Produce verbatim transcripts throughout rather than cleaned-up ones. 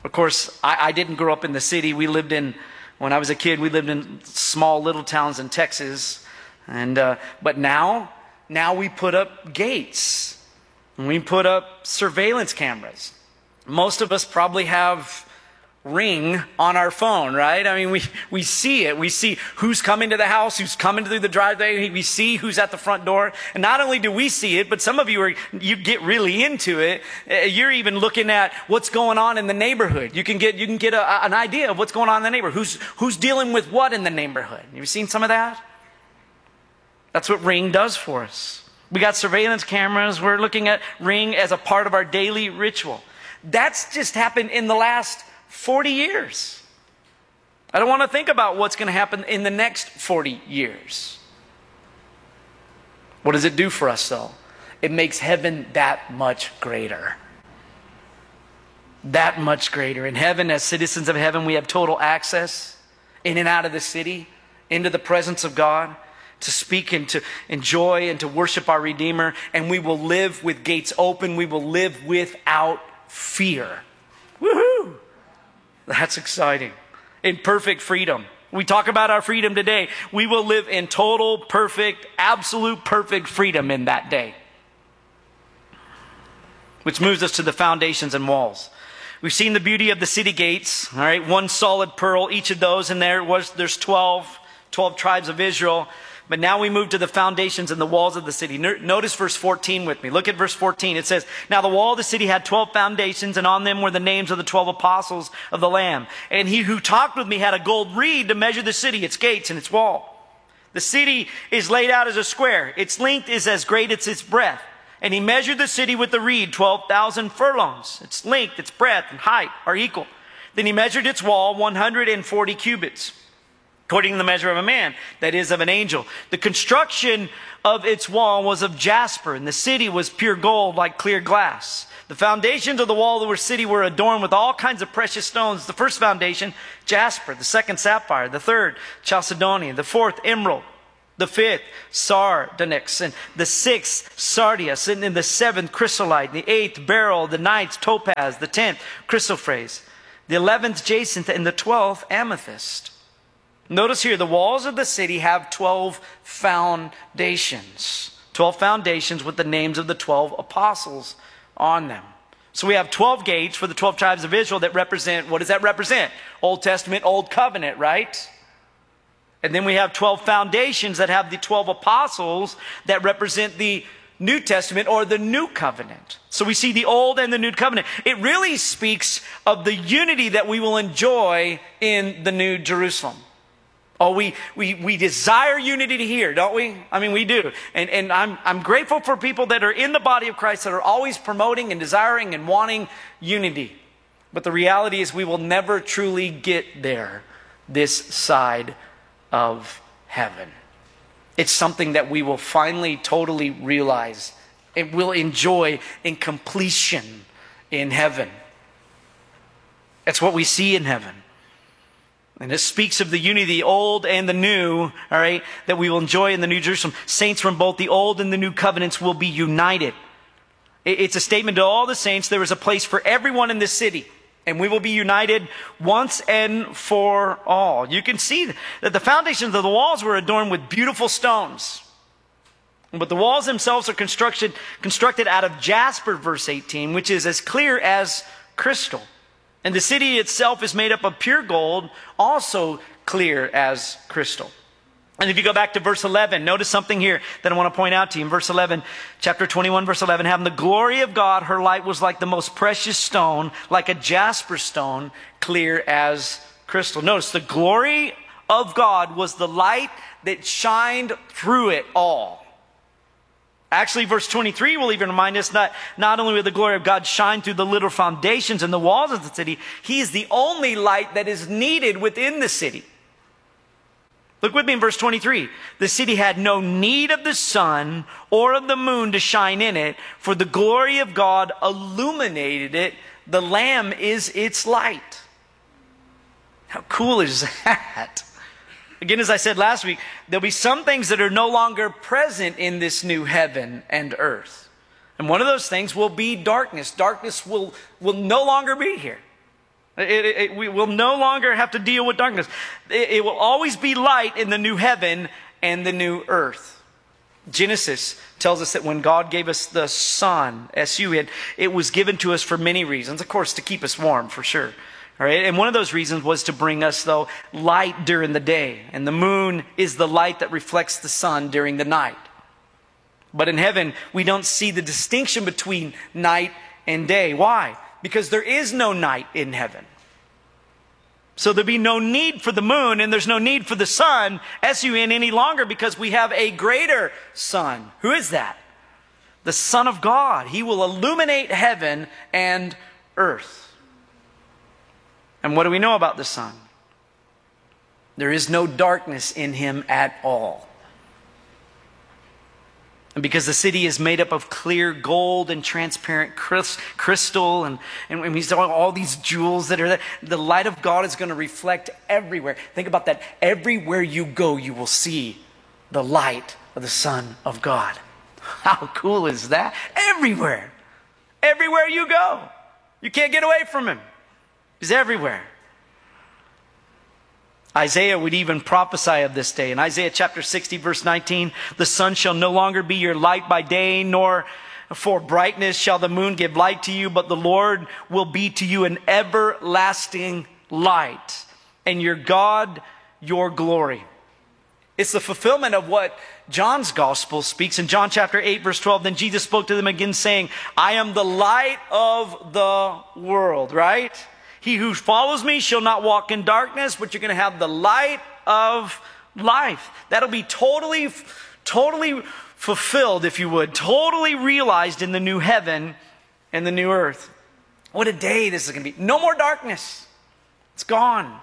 Of course, I, I didn't grow up in the city. We lived in, when I was a kid, we lived in small little towns in Texas. And uh, but now, now we put up gates. And we put up surveillance cameras. Most of us probably have Ring on our phone, right? I mean, we, we see it. We see who's coming to the house, who's coming through the driveway. We see who's at the front door. And not only do we see it, but some of you are, you get really into it. You're even looking at what's going on in the neighborhood. You can get, you can get a, an idea of what's going on in the neighborhood. Who's, who's dealing with what in the neighborhood. Have you seen some of that? That's what Ring does for us. We got surveillance cameras. We're looking at Ring as a part of our daily ritual. That's just happened in the last forty years. I don't want to think about what's going to happen in the next forty years. What does it do for us, though? It makes heaven that much greater. That much greater. In heaven, as citizens of heaven, we have total access in and out of the city, into the presence of God, to speak and to enjoy and to worship our Redeemer. And we will live with gates open. We will live without fear. Woohoo! That's exciting. In perfect freedom. We talk about our freedom today. We will live in total, perfect, absolute perfect freedom in that day. Which moves us to the foundations and walls. We've seen the beauty of the city gates. All right, one solid pearl, each of those, and there was there's twelve, twelve tribes of Israel. But now we move to the foundations and the walls of the city. Notice verse fourteen with me. Look at verse fourteen. It says, "Now the wall of the city had twelve foundations, and on them were the names of the twelve apostles of the Lamb. And he who talked with me had a gold reed to measure the city, its gates, and its wall. The city is laid out as a square. Its length is as great as its breadth. And he measured the city with the reed, twelve thousand furlongs. Its length, its breadth, and height are equal. Then he measured its wall, one hundred forty cubits. According to the measure of a man, that is, of an angel. The construction of its wall was of jasper, and the city was pure gold like clear glass. The foundations of the wall of the city were adorned with all kinds of precious stones. The first foundation, jasper. The second, sapphire. The third, chalcedony. The fourth, emerald. The fifth, sardonyx. And the sixth, sardius. And then the seventh, chrysolite. The eighth, beryl. The ninth, topaz. The tenth, chrysoprase. The eleventh, jacinth. And the twelfth, amethyst. Notice here, the walls of the city have twelve foundations. twelve foundations with the names of the twelve apostles on them. So we have twelve gates for the twelve tribes of Israel that represent, what does that represent? Old Testament, Old Covenant, right? And then we have twelve foundations that have the twelve apostles that represent the New Testament or the New Covenant. So we see the Old and the New Covenant. It really speaks of the unity that we will enjoy in the New Jerusalem. Oh, we, we, we desire unity here, don't we? I mean, we do. And, and I'm, I'm grateful for people that are in the body of Christ that are always promoting and desiring and wanting unity. But the reality is we will never truly get there this side of heaven. It's something that we will finally totally realize and will enjoy in completion in heaven. That's what we see in heaven. And it speaks of the unity, the old and the new, all right, that we will enjoy in the New Jerusalem. Saints from both the old and the new covenants will be united. It's a statement to all the saints. There is a place for everyone in this city. And we will be united once and for all. You can see that the foundations of the walls were adorned with beautiful stones. But the walls themselves are constructed, constructed out of jasper, verse eighteen, which is as clear as crystal. And the city itself is made up of pure gold, also clear as crystal. And if you go back to verse eleven, notice something here that I want to point out to you. In verse eleven, chapter twenty-one, verse eleven, having the glory of God, her light was like the most precious stone, like a jasper stone, clear as crystal. Notice the glory of God was the light that shined through it all. Actually, verse twenty-three will even remind us that not only will the glory of God shine through the little foundations and the walls of the city, He is the only light that is needed within the city. Look with me in verse twenty-three. The city had no need of the sun or of the moon to shine in it, for the glory of God illuminated it. The Lamb is its light. How cool is that? Again, as I said last week, there'll be some things that are no longer present in this new heaven and earth. And one of those things will be darkness. Darkness will, will no longer be here. It, it, it, we will no longer have to deal with darkness. It, it will always be light in the new heaven and the new earth. Genesis tells us that when God gave us the sun, S U N, it was given to us for many reasons. Of course, to keep us warm, for sure. All right? And one of those reasons was to bring us, though, light during the day. And the moon is the light that reflects the sun during the night. But in heaven, we don't see the distinction between night and day. Why? Because there is no night in heaven. So there'll be no need for the moon and there's no need for the sun, S U N, any longer because we have a greater sun. Who is that? The Son of God. He will illuminate heaven and earth. And what do we know about the sun? There is no darkness in him at all. And because the city is made up of clear gold and transparent crystal and, and we saw all these jewels that are there, the light of God is going to reflect everywhere. Think about that. Everywhere you go, you will see the light of the Son of God. How cool is that? Everywhere. Everywhere you go. You can't get away from him. He's everywhere. Isaiah would even prophesy of this day. In Isaiah chapter sixty, verse nineteen, the sun shall no longer be your light by day, nor for brightness shall the moon give light to you, but the Lord will be to you an everlasting light, and your God your glory. It's the fulfillment of what John's gospel speaks. In John chapter eight, verse twelve, then Jesus spoke to them again saying, I am the light of the world, right? He who follows me shall not walk in darkness, but you're going to have the light of life. That'll be totally, totally fulfilled, if you would, totally realized in the new heaven and the new earth. What a day this is going to be. No more darkness. It's gone.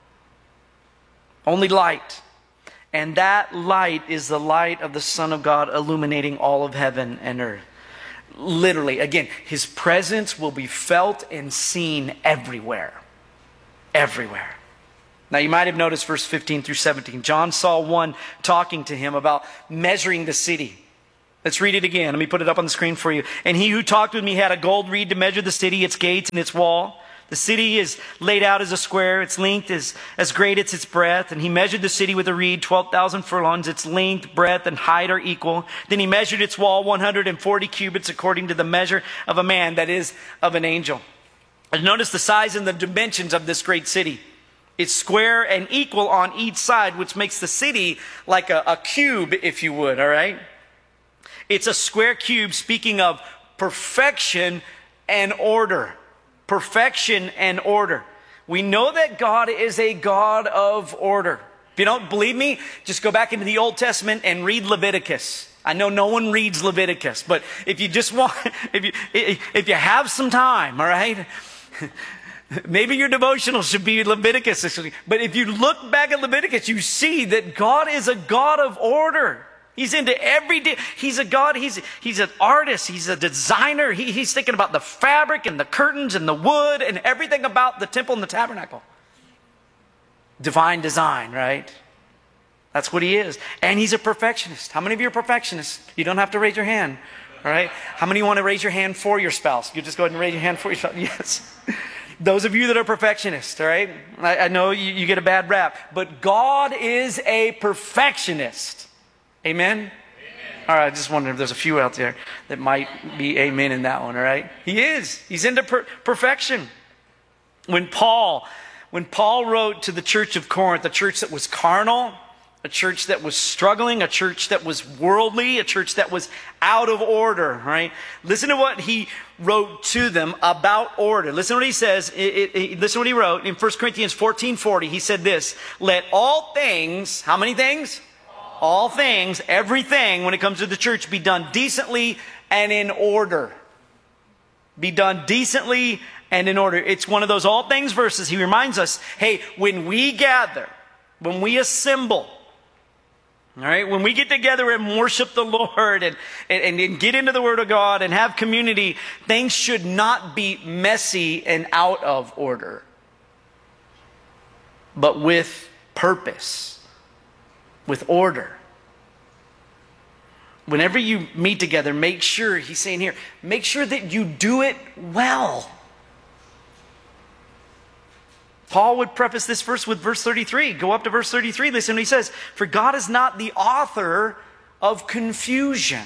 Only light. And that light is the light of the Son of God illuminating all of heaven and earth. Literally, again, his presence will be felt and seen everywhere. Everywhere. Now you might have noticed verse fifteen through seventeen. John saw one talking to him about measuring the city. Let's read it again. Let me put it up on the screen for you. And he who talked with me had a gold reed to measure the city, its gates and its wall. The city is laid out as a square. Its length is as great as its breadth. And he measured the city with a reed, twelve thousand furlongs. Its length, breadth, and height are equal. Then he measured its wall, one hundred forty cubits, according to the measure of a man, that is, of an angel. And notice the size and the dimensions of this great city. It's square and equal on each side, which makes the city like a, a cube, if you would, all right? It's a square cube, speaking of perfection and order. Perfection and order. We know that God is a God of order. If you don't believe me, just go back into the Old Testament and read Leviticus. I know no one reads Leviticus, but if you just want, if you, if you have some time, all right, maybe your devotional should be Leviticus. But if you look back at Leviticus, you see that God is a God of order. He's into every day. He's a God. He's, he's an artist. He's a designer. He, he's thinking about the fabric and the curtains and the wood and everything about the temple and the tabernacle. Divine design, right? That's what he is. And he's a perfectionist. How many of you are perfectionists? You don't have to raise your hand. All right? How many want to raise your hand for your spouse? You just go ahead and raise your hand for your spouse. Yes. Those of you that are perfectionists, all right? I, I know you, you get a bad rap, but God is a perfectionist. Amen? Amen? All right, I just wonder if there's a few out there that might be amen in that one, all right? He is. He's into per- perfection. When Paul, when Paul wrote to the church of Corinth, a church that was carnal, a church that was struggling, a church that was worldly, a church that was out of order, right? Listen to what he wrote to them about order. Listen to what he says. It, it, it, listen to what he wrote in First Corinthians fourteen forty. He said this, let all things, how many things? All things, everything, when it comes to the church, be done decently and in order. Be done decently and in order. It's one of those all things verses. He reminds us, hey, when we gather, when we assemble, all right, when we get together and worship the Lord and, and, and get into the Word of God and have community, things should not be messy and out of order, but with purpose. With order. Whenever you meet together, make sure, he's saying here, make sure that you do it well. Paul would preface this verse with verse thirty-three. Go up to verse thirty-three. Listen what he says. For God is not the author of confusion,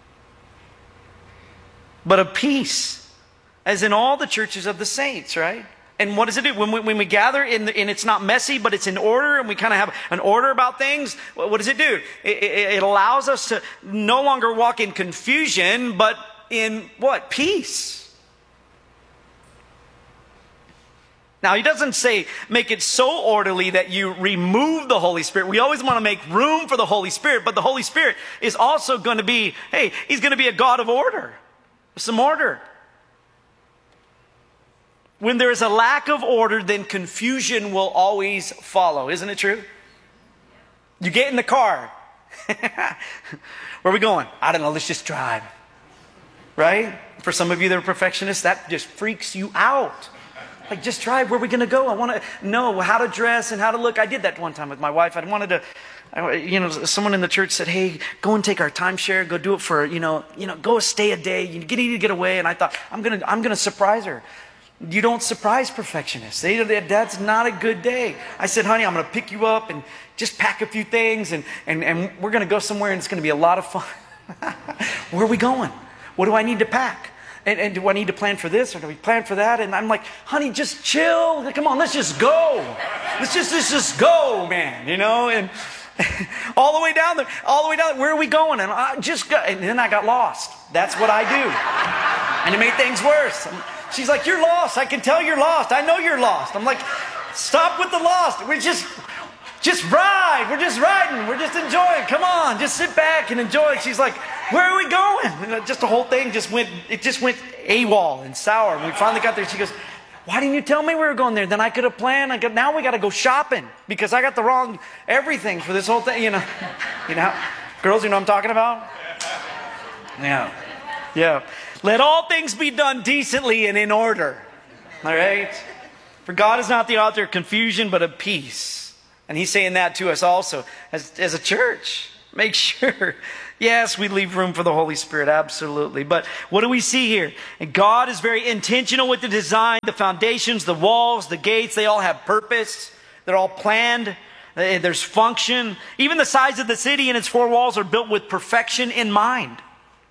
but of peace, as in all the churches of the saints, right? And what does it do? When we, when we gather, in the, and it's not messy, but it's in order, and we kind of have an order about things, what does it do? It, it, it allows us to no longer walk in confusion, but in what? Peace. Now, he doesn't say make it so orderly that you remove the Holy Spirit. We always want to make room for the Holy Spirit, but the Holy Spirit is also going to be, hey, he's going to be a God of order. Some order. When there is a lack of order, then confusion will always follow. Isn't it true? You get in the car. Where are we going? I don't know. Let's just drive. Right? For some of you that are perfectionists, that just freaks you out. Like, just drive. Where are we going to go? I want to know how to dress and how to look. I did that one time with my wife. I wanted to, I, you know, someone in the church said, hey, go and take our timeshare. Go do it for, you know, you know, go stay a day. You need to get away. And I thought, I'm going to, I'm going to surprise her. You don't surprise perfectionists. They, that's not a good day. I said, honey, I'm going to pick you up and just pack a few things. And, and, and we're going to go somewhere and it's going to be a lot of fun. Where are we going? What do I need to pack? And, and do I need to plan for this or do we plan for that? And I'm like, honey, just chill. Come on, let's just go. Let's just, let's just go, man. You know, and all the way down there, all the way down there, where are we going? And I just got, and then I got lost. That's what I do. And it made things worse. She's like, you're lost. I can tell you're lost. I know you're lost. I'm like, stop with the lost. We just, just ride. We're just riding. We're just enjoying. Come on, just sit back and enjoy. She's like, where are we going? And just the whole thing just went, it just went AWOL and sour. And we finally got there. She goes, why didn't you tell me we were going there? Then I could have planned. I got, now we got to go shopping because I got the wrong everything for this whole thing. You know, you know, girls, you know what I'm talking about? Yeah. Yeah. Let all things be done decently and in order. All right? For God is not the author of confusion, but of peace. And he's saying that to us also as, as a church. Make sure. Yes, we leave room for the Holy Spirit. Absolutely. But what do we see here? And God is very intentional with the design, the foundations, the walls, the gates. They all have purpose. They're all planned. There's function. Even the size of the city and its four walls are built with perfection in mind.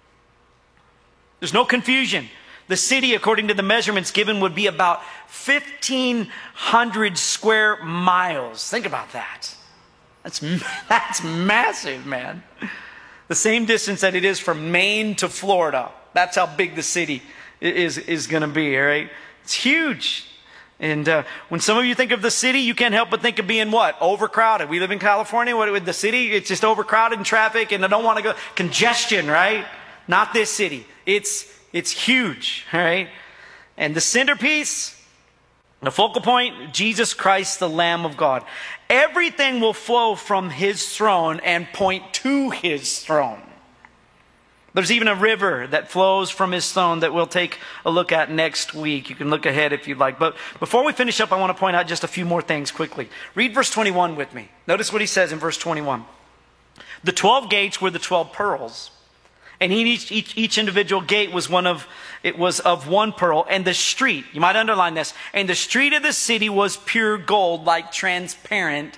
There's no confusion. The city, according to the measurements given, would be about fifteen hundred square miles. Think about that. That's, that's massive, man. The same distance that it is from Maine to Florida. That's how big the city is, is going to be, all right? It's huge. And uh, when some of you think of the city, you can't help but think of being what? Overcrowded. We live in California. What with the city? It's just overcrowded in traffic, and I don't want to go. Congestion, right? Not this city. It's it's huge, all right? And the centerpiece, the focal point, Jesus Christ, the Lamb of God. Everything will flow from his throne and point to his throne. There's even a river that flows from his throne that we'll take a look at next week. You can look ahead if you'd like. But before we finish up, I want to point out just a few more things quickly. Read verse twenty-one with me. Notice what he says in verse twenty-one. The twelve gates were the twelve pearls. And each, each, each individual gate was one of, it was of one pearl. And the street, you might underline this, and the street of the city was pure gold, like transparent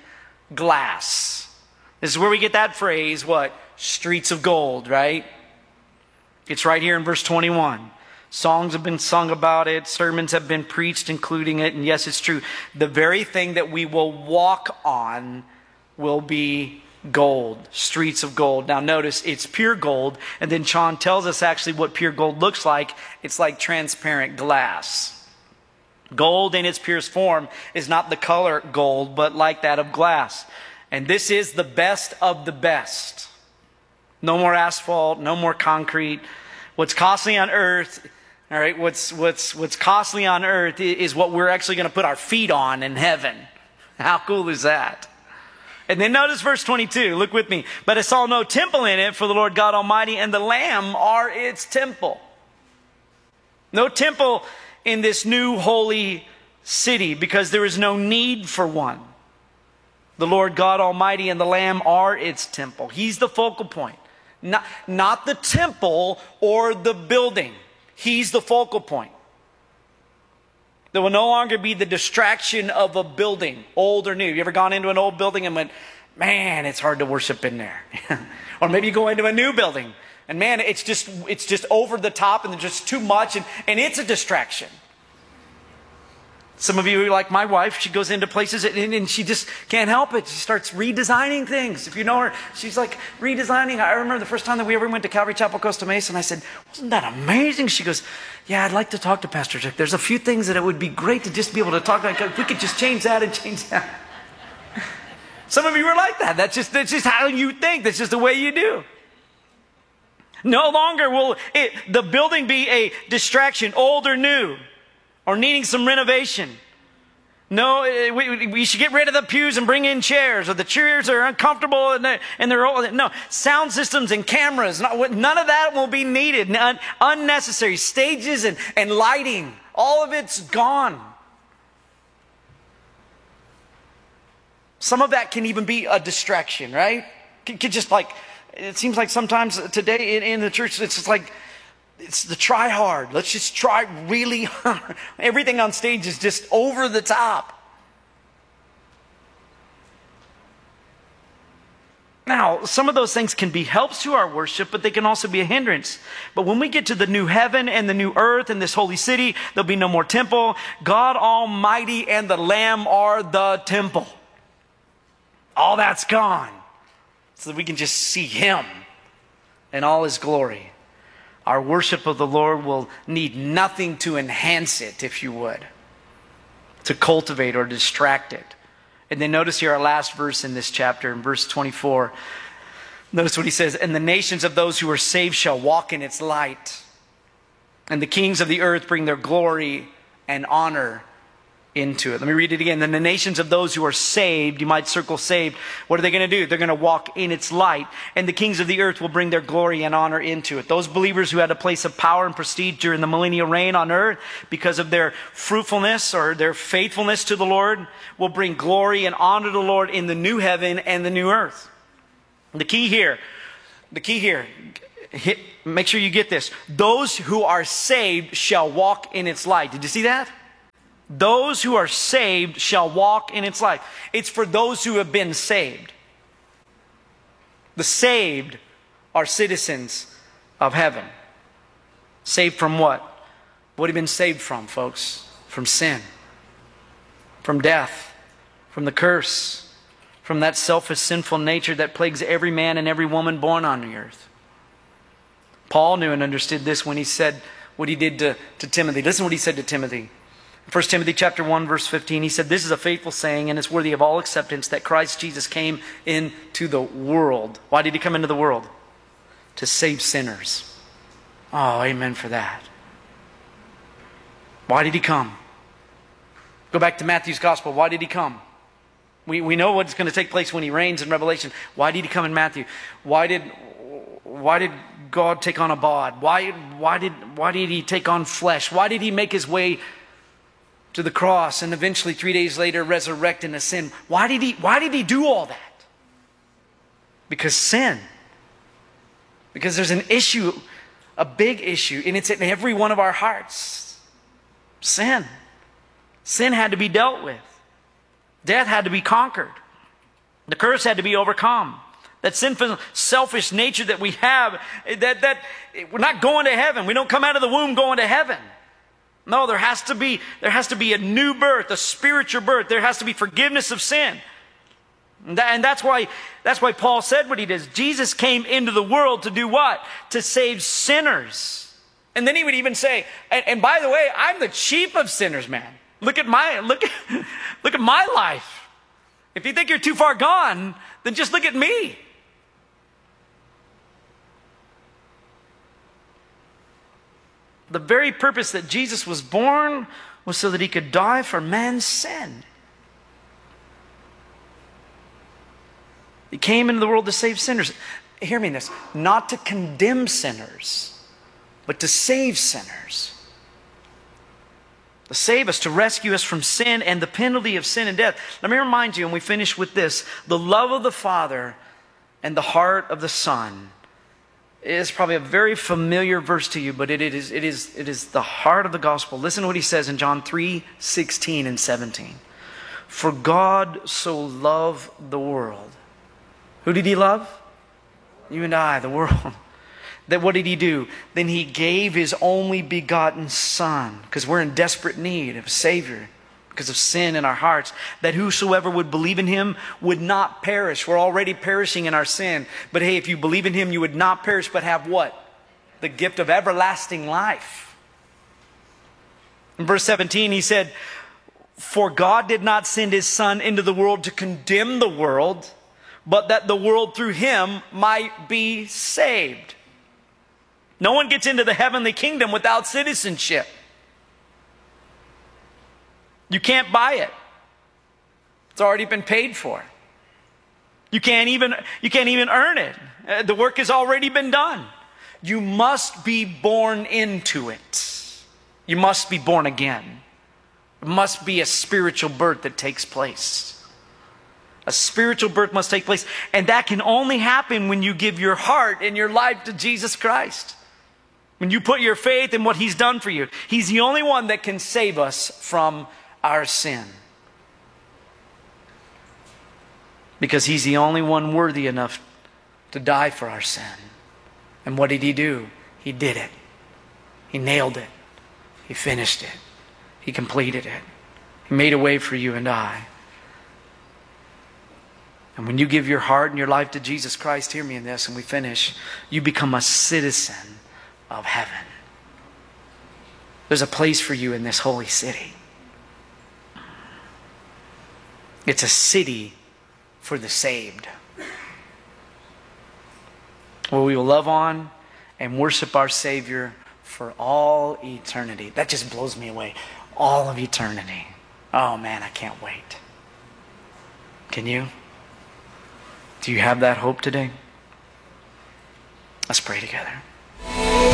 glass. This is where we get that phrase, what? Streets of gold, right? It's right here in verse twenty-one. Songs have been sung about it. Sermons have been preached, including it. And yes, it's true. The very thing that we will walk on will be gold, streets of gold. Now notice it's pure gold, and then John tells us actually what pure gold looks like. It's like transparent glass. Gold in its purest form is not the color gold, but like that of glass. And this is the best of the best. No more asphalt, no more concrete. What's costly on earth, all right, what's what's what's costly on earth is what we're actually going to put our feet on in heaven. How cool is that? And then notice verse twenty-two. Look with me. But I saw no temple in it, for the Lord God Almighty and the Lamb are its temple. No temple in this new holy city, because there is no need for one. The Lord God Almighty and the Lamb are its temple. He's the focal point. Not, not the temple or the building. He's the focal point. There will no longer be the distraction of a building, old or new. You ever gone into an old building and went, man, it's hard to worship in there. Or maybe you go into a new building and man, it's just it's just over the top and there's just too much and, and it's a distraction. Some of you are like my wife, she goes into places and, and she just can't help it. She starts redesigning things. If you know her, she's like redesigning. I remember the first time that we ever went to Calvary Chapel, Costa Mesa, and I said, wasn't that amazing? She goes, yeah, I'd like to talk to Pastor Jack. There's a few things that it would be great to just be able to talk about. If we could just change that and change that. Some of you are like that. That's just, that's just how you think. That's just the way you do. No longer will it, the building be a distraction, old or new, or needing some renovation. No, we, we should get rid of the pews and bring in chairs, or the chairs are uncomfortable and they're, and they're all, no, sound systems and cameras, none of that will be needed. None, unnecessary stages and, and lighting, all of it's gone. Some of that can even be a distraction, right? Can, can just like, it seems like sometimes today in, in the church, it's just like, it's the try hard. Let's just try really hard. Everything on stage is just over the top. Now, some of those things can be helps to our worship, but they can also be a hindrance. But when we get to the new heaven and the new earth and this holy city, there'll be no more temple. God Almighty and the Lamb are the temple. All that's gone. So that we can just see Him in all His glory. Our worship of the Lord will need nothing to enhance it, if you would, to cultivate or distract it. And then notice here our last verse in this chapter, in verse twenty-four. Notice what he says, and the nations of those who are saved shall walk in its light. And the kings of the earth bring their glory and honor into it. Let me read it again. Then the nations of those who are saved, you might circle saved, what are they going to do? They're going to walk in its light. And the kings of the earth will bring their glory and honor into it. Those believers who had a place of power and prestige during the millennial reign on earth because of their fruitfulness or their faithfulness to the Lord will bring glory and honor to the Lord in the new heaven and the new earth. The key here, the key here, hit, make sure you get this. Those who are saved shall walk in its light. Did you see that? Those who are saved shall walk in its light. It's for those who have been saved. The saved are citizens of heaven. Saved from what? What have you been saved from, folks? From sin. From death. From the curse. From that selfish, sinful nature that plagues every man and every woman born on the earth. Paul knew and understood this when he said what he did to, to Timothy. Listen to what he said to Timothy. First Timothy chapter one, verse fifteen, he said, this is a faithful saying and it's worthy of all acceptance that Christ Jesus came into the world. Why did He come into the world? To save sinners. Oh, amen for that. Why did He come? Go back to Matthew's gospel. Why did He come? We, we know what's going to take place when He reigns in Revelation. Why did He come in Matthew? Why did, why did God take on a bod? Why, why, did, why did He take on flesh? Why did He make His way to the cross and eventually three days later resurrect and ascend? Why did he, why did he do all that? Because sin. Because there's an issue, a big issue, and it's in every one of our hearts. Sin. Sin had to be dealt with. Death had to be conquered. The curse had to be overcome. That sinful, selfish nature that we have, that, that we're not going to heaven. We don't come out of the womb going to heaven. No, there has to be, there has to be a new birth, a spiritual birth. There has to be forgiveness of sin. And, that, and that's why, that's why Paul said what he did. Jesus came into the world to do what? To save sinners. And then he would even say, and, and by the way, I'm the chief of sinners, man. Look at my, look at, look at my life. If you think you're too far gone, then just look at me. The very purpose that Jesus was born was so that He could die for man's sin. He came into the world to save sinners. Hear me in this. Not to condemn sinners, but to save sinners. To save us, to rescue us from sin and the penalty of sin and death. Let me remind you, and we finish with this. The love of the Father and the heart of the Son It's probably a very familiar verse to you, but it is, it is, it is the heart of the gospel. Listen to what he says in John three, sixteen and seventeen. For God so loved the world. Who did he love? You and I, the world. That what did he do? Then he gave his only begotten Son, because we're in desperate need of a Savior because of sin in our hearts, that whosoever would believe in him would not perish. We're already perishing in our sin. But hey, if you believe in him, you would not perish, but have what? The gift of everlasting life. In verse seventeen, he said, for God did not send his Son into the world to condemn the world, but that the world through him might be saved. No one gets into the heavenly kingdom without citizenship. You can't buy it. It's already been paid for. You can't even, you can't even earn it. Uh, the work has already been done. You must be born into it. You must be born again. It must be a spiritual birth that takes place. A spiritual birth must take place. And that can only happen when you give your heart and your life to Jesus Christ. When you put your faith in what he's done for you. He's the only one that can save us from our sin. Because he's the only one worthy enough to die for our sin. And what did he do? He did it. He nailed it. He finished it. He completed it. He made a way for you and I. And when you give your heart and your life to Jesus Christ, hear me in this and we finish, you become a citizen of heaven. There's a place for you in this holy city. It's a city for the saved, where we will love on and worship our Savior for all eternity. That just blows me away. All of eternity. Oh man, I can't wait. Can you? Do you have that hope today? Let's pray together.